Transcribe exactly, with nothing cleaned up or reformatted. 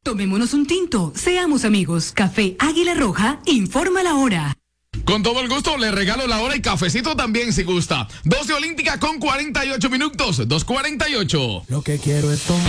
Tomémonos un tinto, seamos amigos. Café Águila Roja, informa la hora. Con todo el gusto, le regalo la hora y cafecito también si gusta. doce Olímpica con cuarenta y ocho minutos, dos cuarenta y ocho. Lo que quiero es tomar.